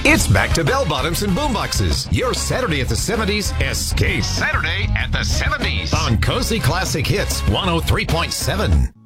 It's back to bell bottoms and boomboxes. Your Saturday at the 70s escape. Saturday at the 70s on Cozy Classic Hits 103.7.